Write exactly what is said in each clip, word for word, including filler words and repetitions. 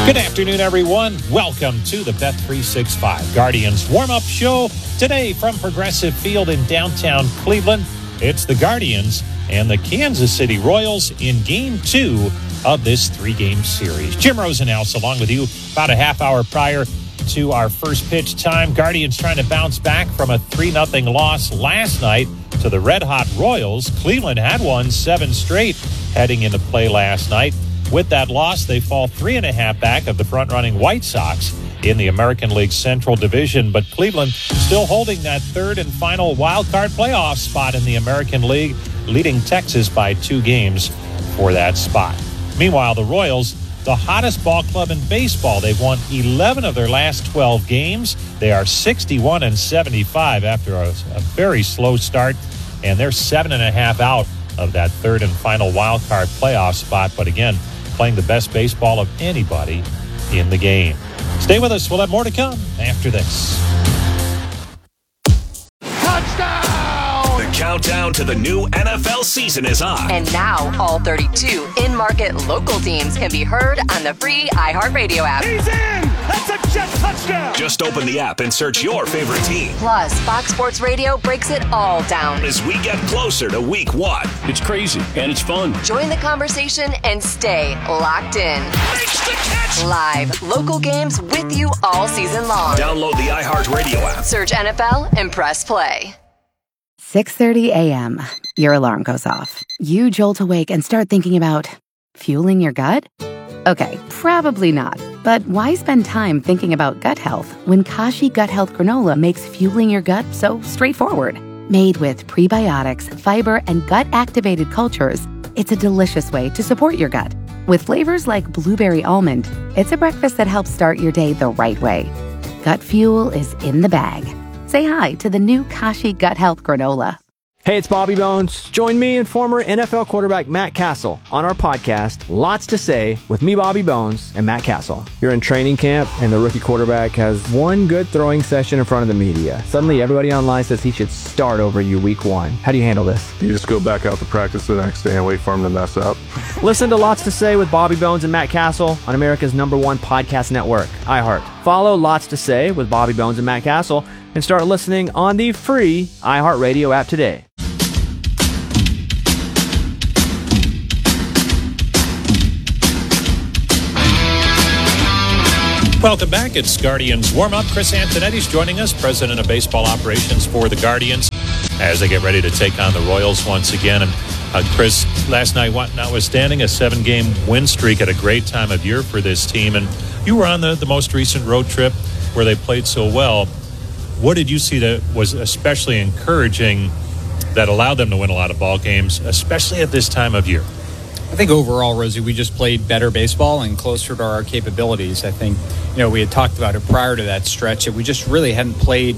Good afternoon, everyone. Welcome to the Bet three sixty-five Guardians warm-up show. Today from Progressive Field in downtown Cleveland, it's the Guardians and the Kansas City Royals in Game two of this three-game series. Jim Rosenhaus along with you about a half hour prior to our first pitch time. Guardians trying to bounce back from a three nothing loss last night to the red-hot Royals. Cleveland had won seven straight heading into play last night. With that loss, they fall three and a half back of the front-running White Sox in the American League Central Division. But Cleveland still holding that third and final wild-card playoff spot in the American League, leading Texas by two games for that spot. Meanwhile, the Royals, the hottest ball club in baseball. They've won eleven of their last twelve games. They are sixty-one and seventy-five after a, a very slow start, and they're seven and a half out of that third and final wild-card playoff spot. But again, playing the best baseball of anybody in the game. Stay with us. We'll have more to come after this. Touchdown! The countdown to the new N F L season is on. And now all thirty-two in-market local teams can be heard on the free iHeartRadio app. He's in! That's a jet touchdown! Just open the app and search your favorite team. Plus, Fox Sports Radio breaks it all down as we get closer to week one. It's crazy and it's fun. Join the conversation and stay locked in. Makes the catch! Live local games with you all season long. Download the iHeartRadio app. Search N F L and press play. six thirty a.m. Your alarm goes off. You jolt awake and start thinking about fueling your gut? Okay, probably not. But why spend time thinking about gut health when Kashi Gut Health Granola makes fueling your gut so straightforward? Made with prebiotics, fiber, and gut-activated cultures, it's a delicious way to support your gut. With flavors like blueberry almond, it's a breakfast that helps start your day the right way. Gut fuel is in the bag. Say hi to the new Kashi Gut Health Granola. Hey, it's Bobby Bones. Join me and former N F L quarterback Matt Castle on our podcast, Lots to Say, with me, Bobby Bones, and Matt Castle. You're in training camp, and the rookie quarterback has one good throwing session in front of the media. Suddenly, everybody online says he should start over you week one. How do you handle this? You just go back out to practice the next day and wait for him to mess up. Listen to Lots to Say with Bobby Bones and Matt Castle on America's number one podcast network, iHeart. Follow Lots to Say with Bobby Bones and Matt Castle and start listening on the free iHeartRadio app today. Welcome back. It's Guardians warm-up. Chris Antonetti's joining us, president of baseball operations for the Guardians, as they get ready to take on the Royals once again. And uh, Chris, last night, notwithstanding a seven-game win streak at a great time of year for this team, and you were on the, the most recent road trip where they played so well. What did you see that was especially encouraging that allowed them to win a lot of ball games, especially at this time of year? I think overall, Rosie, we just played better baseball and closer to our capabilities. I think, you know, we had talked about it prior to that stretch that we just really hadn't played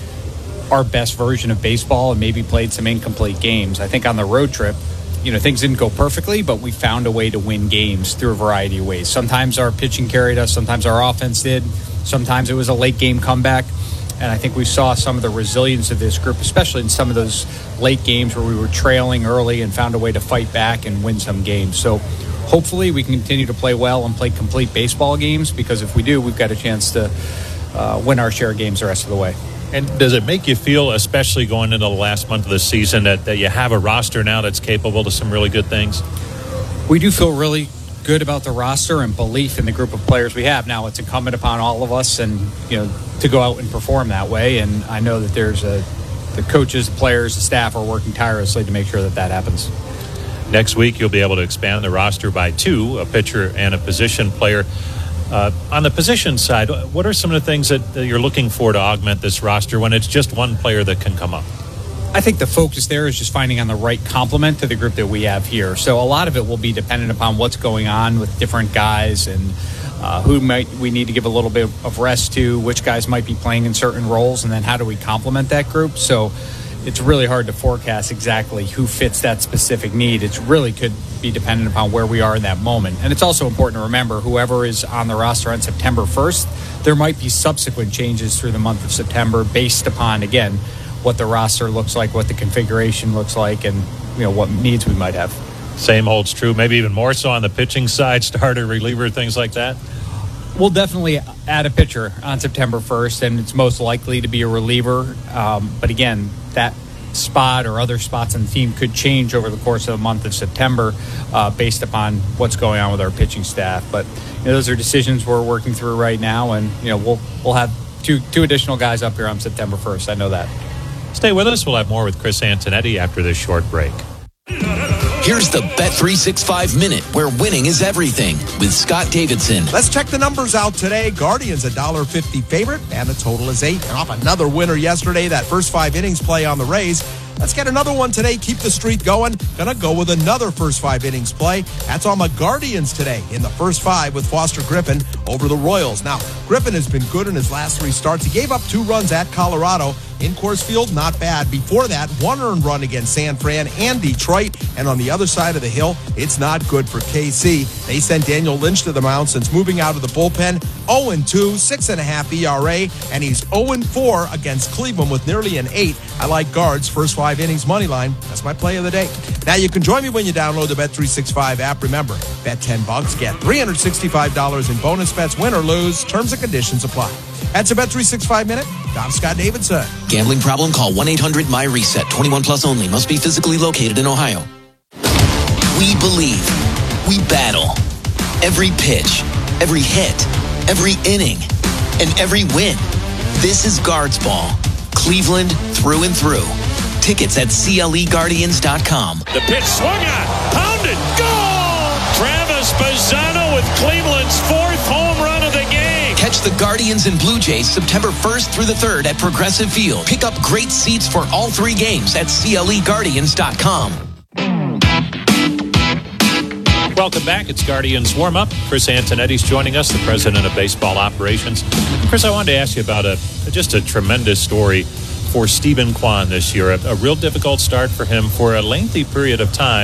our best version of baseball and maybe played some incomplete games. I think on the road trip, you know, things didn't go perfectly, but we found a way to win games through a variety of ways. Sometimes our pitching carried us, sometimes our offense did, sometimes it was a late game comeback. And I think we saw some of the resilience of this group, especially in some of those late games where we were trailing early and found a way to fight back and win some games. So hopefully we can continue to play well and play complete baseball games, because if we do, we've got a chance to uh, win our share of games the rest of the way. And does it make you feel, especially going into the last month of the season, that, that you have a roster now that's capable of some really good things? We do feel really good about the roster and belief in the group of players we have. Now it's incumbent upon all of us and, you know, to go out and perform that way. And I know that there's a, the coaches, the players, the staff are working tirelessly to make sure that that happens. Next week, you'll be able to expand the roster by two, a pitcher and a position player. Uh, on the position side, what are some of the things that, that you're looking for to augment this roster when it's just one player that can come up? I think the focus there is just finding on the right complement to the group that we have here. So a lot of it will be dependent upon what's going on with different guys and uh, who might we need to give a little bit of rest to, which guys might be playing in certain roles, and then how do we complement that group. So it's really hard to forecast exactly who fits that specific need. It really could be dependent upon where we are in that moment. And it's also important to remember whoever is on the roster on September first, there might be subsequent changes through the month of September based upon, again, what the roster looks like, what the configuration looks like, and you know what needs we might have. Same holds true, maybe even more so on the pitching side, starter, reliever, things like that? We'll definitely add a pitcher on September first, and it's most likely to be a reliever. Um, but again, that spot or other spots on the team could change over the course of the month of September uh, based upon what's going on with our pitching staff. But you know, those are decisions we're working through right now, and you know we'll we'll have two two additional guys up here on September first. I know that. Stay with us. We'll have more with Chris Antonetti after this short break. Here's the Bet three sixty-five Minute, where winning is everything, with Scott Davidson. Let's check the numbers out today. Guardians a one dollar fifty favorite, and the total is eight. And off another winner yesterday, that first five innings play on the Rays. Let's get another one today. Keep the streak going. Gonna go with another first five innings play. That's on the Guardians today in the first five with Foster Griffin over the Royals. Now, Griffin has been good in his last three starts. He gave up two runs at Colorado. In Coors Field, not bad. Before that, one earned run against San Fran and Detroit. And on the other side of the hill, it's not good for K C. They sent Daniel Lynch to the mound since moving out of the bullpen. oh and two, six point five E R A, and he's oh and four against Cleveland with nearly an eight. I like Guards, first five innings money line. That's my play of the day. Now, you can join me when you download the Bet three sixty-five app. Remember, bet ten bucks, get three hundred sixty-five dollars in bonus bets, win or lose. Terms and conditions apply. That's a Bet three sixty-five Minute. I'm Scott Davidson. Gambling problem? Call one eight hundred M Y reset. twenty-one plus only. Must be physically located in Ohio. We believe. We battle. Every pitch, every hit, every inning, and every win. This is Guards Ball. Cleveland through and through. Tickets at C L E Guardians dot com. The pitch swung on, pounded, goal! Travis Bazzano with Cleveland's fourth home run of the game. Catch the Guardians and Blue Jays September first through the third at Progressive Field. Pick up great seats for all three games at C L E Guardians dot com. Welcome back. It's Guardians Warm-Up. Chris Antonetti's joining us, the president of baseball operations. Chris, I wanted to ask you about a just a tremendous story for Steven Kwan this year. A, a real difficult start for him for a lengthy period of time.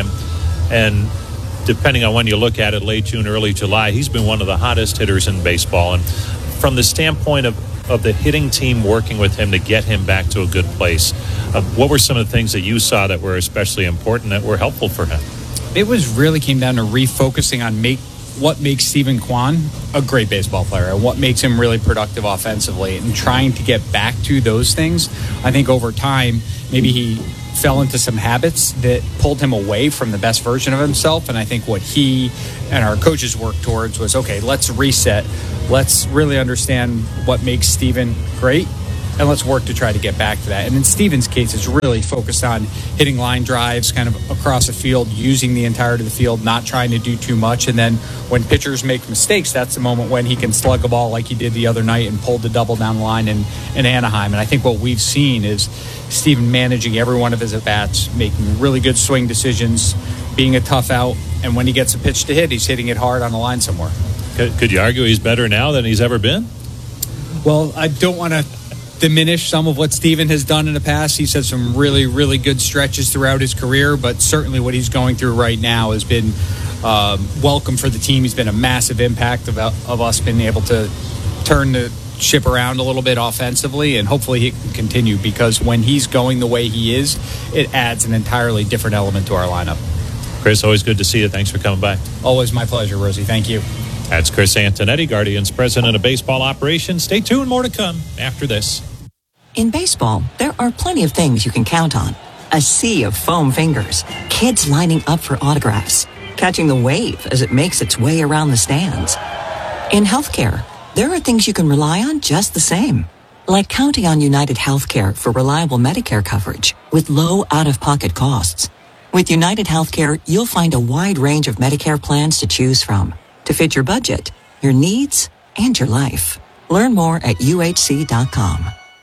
And depending on when you look at it, late June, early July, he's been one of the hottest hitters in baseball. And from the standpoint of, of the hitting team working with him to get him back to a good place, uh, what were some of the things that you saw that were especially important that were helpful for him? It was really came down to refocusing on make what makes Steven Kwan a great baseball player and what makes him really productive offensively, and trying to get back to those things. I think over time, maybe he fell into some habits that pulled him away from the best version of himself. And I think what he and our coaches worked towards was, okay, let's reset. Let's really understand what makes Steven great, and let's work to try to get back to that. And in Steven's case, it's really focused on hitting line drives kind of across the field, using the entirety of the field, not trying to do too much. And then when pitchers make mistakes, that's the moment when he can slug a ball like he did the other night and pulled the double down the line in, in Anaheim. And I think what we've seen is Steven managing every one of his at-bats, making really good swing decisions, being a tough out. And when he gets a pitch to hit, he's hitting it hard on the line somewhere. Could, could you argue he's better now than he's ever been? Well, I don't want to diminish some of what Steven has done in the past. He's had some really, really good stretches throughout his career, but certainly what he's going through right now has been um, welcome for the team. He's been a massive impact of, of us being able to turn the ship around a little bit offensively, and hopefully he can continue, because when he's going the way he is, it adds an entirely different element to our lineup. Chris, always good to see you. Thanks for coming by. Always my pleasure, Rosie. Thank you. That's Chris Antonetti, Guardians president of baseball operations. Stay tuned. More to come after this. In baseball, there are plenty of things you can count on. A sea of foam fingers, kids lining up for autographs, catching the wave as it makes its way around the stands. In healthcare, there are things you can rely on just the same, like counting on United Healthcare for reliable Medicare coverage with low out-of-pocket costs. With United Healthcare, you'll find a wide range of Medicare plans to choose from to fit your budget, your needs, and your life. Learn more at U H C dot com.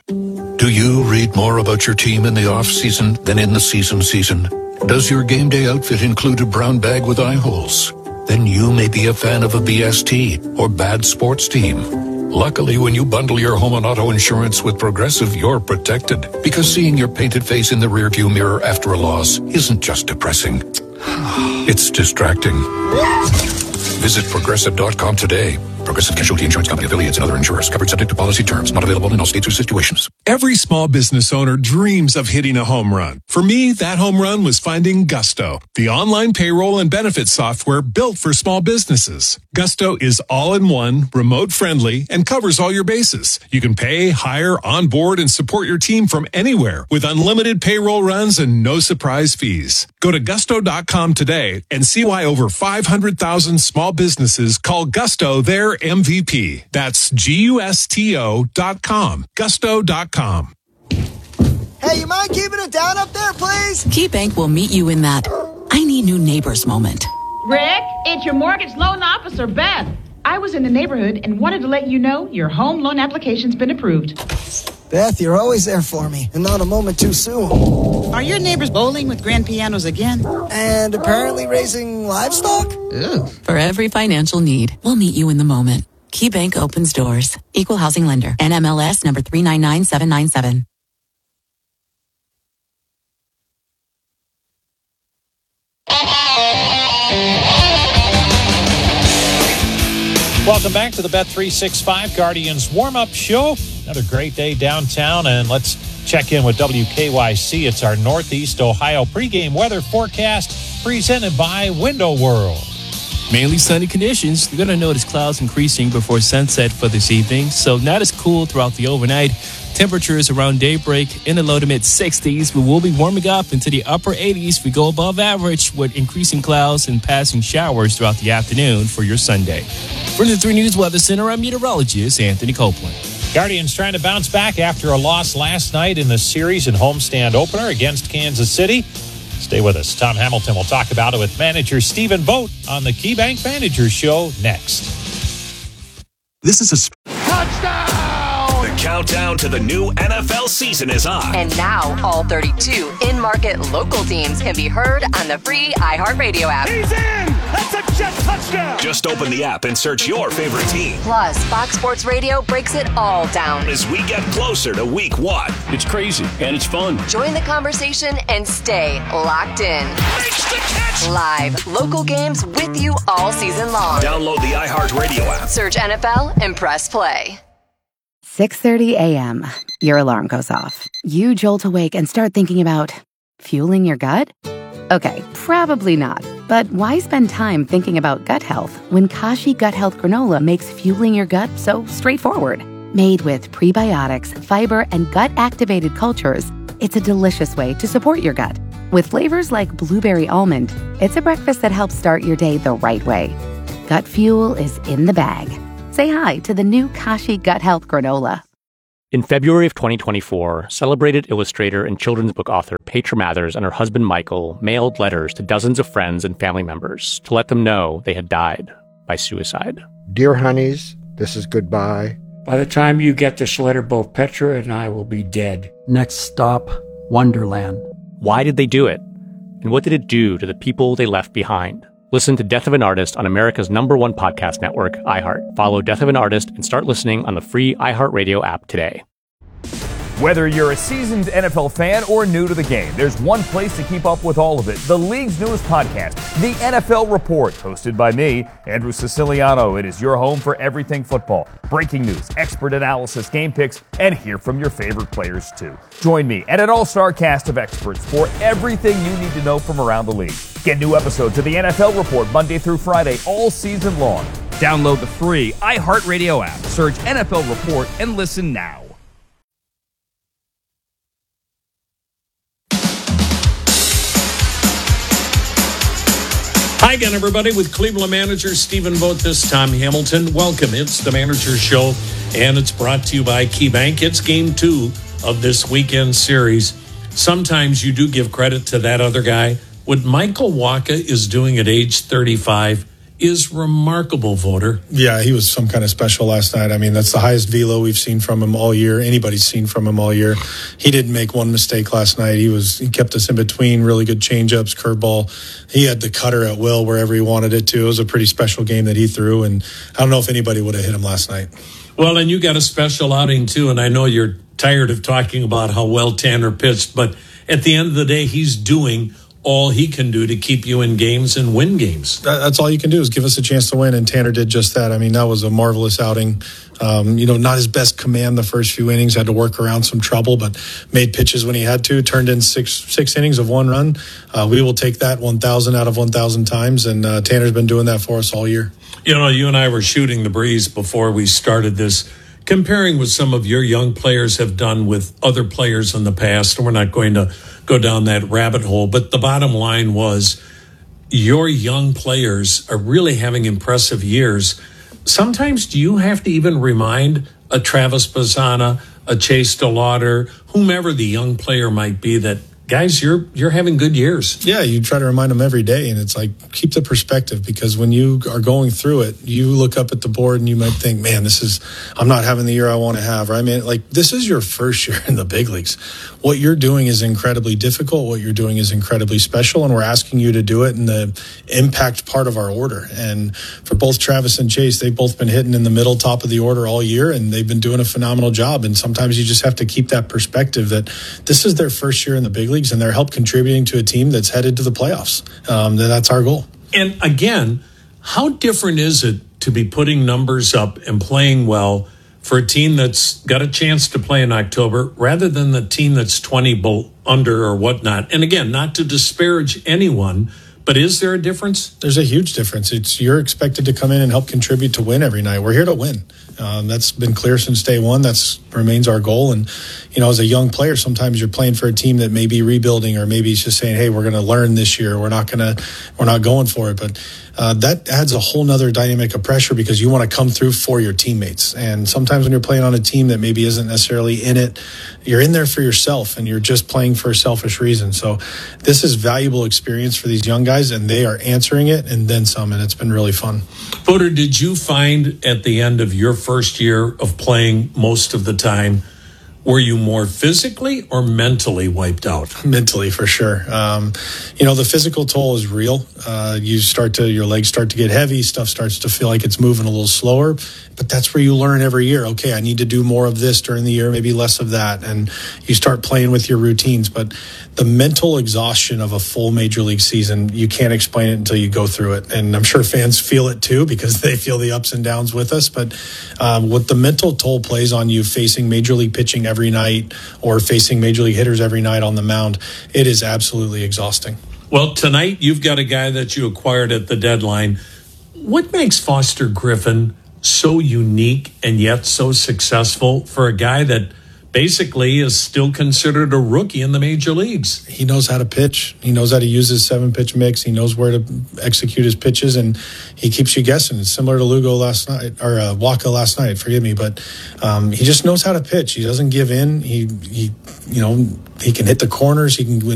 Do you read more about your team in the off-season than in the season season? Does your game day outfit include a brown bag with eye holes? Then you may be a fan of a B S T or bad sports team. Luckily, when you bundle your home and auto insurance with Progressive, you're protected, because seeing your painted face in the rearview mirror after a loss isn't just depressing. It's distracting. Visit Progressive dot com today. Progressive Casualty Insurance Company affiliates and other insurers. Covered subject to policy terms. Not available in all states or situations. Every small business owner dreams of hitting a home run. For me, that home run was finding Gusto, the online payroll and benefits software built for small businesses. Gusto is all-in-one, remote-friendly, and covers all your bases. You can pay, hire, onboard, and support your team from anywhere with unlimited payroll runs and no surprise fees. Go to gusto dot com today and see why over five hundred thousand small businesses call Gusto their M V P. That's G U S T O dot com. Gusto dot com. Hey, you mind keeping it down up there, please? KeyBank will meet you in that I need new neighbors moment. Rick, it's your mortgage loan officer, Beth. I was in the neighborhood and wanted to let you know your home loan application's been approved. Beth, you're always there for me, and not a moment too soon. Are your neighbors bowling with grand pianos again? And apparently raising livestock? Ooh. For every financial need, we'll meet you in the moment. KeyBank opens doors. Equal housing lender. N M L S number three nine nine seven nine seven. Welcome back to the Bet three sixty-five Guardians warm-up show. Another great day downtown, and let's check in with W K Y C. It's our Northeast Ohio pregame weather forecast presented by Window World. Mainly sunny conditions. You're going to notice clouds increasing before sunset for this evening, so not as cool throughout the overnight. Temperatures around daybreak in the low to mid sixties, but we'll be warming up into the upper eighties. We go above average with increasing clouds and passing showers throughout the afternoon for your Sunday. From the three News Weather Center, I'm meteorologist Anthony Copeland. Guardians trying to bounce back after a loss last night in the series and homestand opener against Kansas City. Stay with us. Tom Hamilton will talk about it with manager Stephen Vogt on the KeyBank Manager Show next. This is a sp- The countdown to the new N F L season is on. And now all thirty-two in-market local teams can be heard on the free iHeartRadio app. He's in! That's a jet touchdown! Just open the app and search your favorite team. Plus, Fox Sports Radio breaks it all down as we get closer to week one. It's crazy and it's fun. Join the conversation and stay locked in. Makes the catch! Live local games with you all season long. Download the iHeartRadio app. Search N F L and press play. six thirty a.m. Your alarm goes off. You jolt awake and start thinking about fueling your gut? Okay, probably not. But why spend time thinking about gut health when Kashi Gut Health Granola makes fueling your gut so straightforward? Made with prebiotics, fiber, and gut-activated cultures, it's a delicious way to support your gut. With flavors like blueberry almond, it's a breakfast that helps start your day the right way. Gut fuel is in the bag. Say hi to the new Kashi Gut Health Granola. In February of twenty twenty-four, celebrated illustrator and children's book author Petra Mathers and her husband Michael mailed letters to dozens of friends and family members to let them know they had died by suicide. Dear honeys, this is goodbye. By the time you get this letter, both Petra and I will be dead. Next stop, Wonderland. Why did they do it? And what did it do to the people they left behind? Listen to Death of an Artist on America's number one podcast network, iHeart. Follow Death of an Artist and start listening on the free iHeartRadio app today. Whether you're a seasoned N F L fan or new to the game, there's one place to keep up with all of it. The league's newest podcast, The N F L Report, hosted by me, Andrew Siciliano. It is your home for everything football. Breaking news, expert analysis, game picks, and hear from your favorite players too. Join me and an all-star cast of experts for everything you need to know from around the league. Get new episodes of The N F L Report Monday through Friday all season long. Download the free iHeartRadio app, search N F L Report, and listen now. Hi again, everybody, with Cleveland manager Stephen Vogt. This Tom Hamilton. Welcome. It's the Manager Show, and it's brought to you by KeyBank. It's game two of this weekend series. Sometimes you do give credit to that other guy. What Michael Wacha is doing at age thirty-five is remarkable, Voter. Yeah, he was some kind of special last night. I mean, that's the highest velo we've seen from him all year. Anybody's seen from him all year. He didn't make one mistake last night. He was he kept us in between, really good changeups, curveball. He had the cutter at will wherever he wanted it to. It was a pretty special game that he threw, and I don't know if anybody would have hit him last night. Well, and you got a special outing, too, and I know you're tired of talking about how well Tanner pitched, but at the end of the day, he's doing all he can do to keep you in games and win games. That, that's all you can do is give us a chance to win, and Tanner did just that. I mean, that was a marvelous outing. Um, you know, not his best command the first few innings, had to work around some trouble, but made pitches when he had to, turned in six six innings of one run. Uh, we will take that one thousand out of one thousand times, and uh, Tanner's been doing that for us all year. You know, you and I were shooting the breeze before we started this, comparing what some of your young players have done with other players in the past, and we're not going to go down that rabbit hole, but the bottom line was your young players are really having impressive years. Sometimes do you have to even remind a Travis Bazzana, a Chase DeLauder, whomever the young player might be, that guys, you're you're having good years? Yeah, you try to remind them every day, and it's like, keep the perspective, because when you are going through it, you look up at the board and you might think, man, this is, I'm not having the year I want to have. Or I mean, like, this is your first year in the big leagues. What you're doing is incredibly difficult. What you're doing is incredibly special, and we're asking you to do it in the impact part of our order. And for both Travis and Chase, they've both been hitting in the middle top of the order all year, and they've been doing a phenomenal job. And sometimes you just have to keep that perspective that this is their first year in the big leagues, and they're help contributing to a team that's headed to the playoffs. Um, that's our goal. And again, how different is it to be putting numbers up and playing well for a team that's got a chance to play in October rather than the team that's twenty under or whatnot? And again, not to disparage anyone, but is there a difference? There's a huge difference. It's you're expected to come in and help contribute to win every night. We're here to win. Um, that's been clear since day one. That's remains our goal. And, you know, as a young player, sometimes you're playing for a team that may be rebuilding, or maybe it's just saying, hey, we're going to learn this year. We're not going to, we're not going for it. But uh, that adds a whole nother dynamic of pressure, because you want to come through for your teammates. And sometimes when you're playing on a team that maybe isn't necessarily in it, you're in there for yourself, and you're just playing for a selfish reason. So this is valuable experience for these young guys, and they are answering it and then some, and it's been really fun. Voter, did you find at the end of your first year of playing most of the time, were you more physically or mentally wiped out? Mentally, for sure. Um, you know, the physical toll is real. Uh, you start to, your legs start to get heavy. Stuff starts to feel like it's moving a little slower. But that's where you learn every year. Okay, I need to do more of this during the year, maybe less of that. And you start playing with your routines. But the mental exhaustion of a full major league season, you can't explain it until you go through it. And I'm sure fans feel it too, because they feel the ups and downs with us. But um, what the mental toll plays on you facing major league pitching every night, or facing major league hitters every night on the mound, it is absolutely exhausting. Well, tonight you've got a guy that you acquired at the deadline. What makes Foster Griffin so unique and yet so successful for a guy that basically is still considered a rookie in the major leagues? He knows how to pitch. He knows how to use his seven-pitch mix. He knows where to execute his pitches, and he keeps you guessing. It's similar to Lugo last night, or uh, Waka last night, forgive me, but um, he just knows how to pitch. He doesn't give in. He, he, you know, he can hit the corners. He can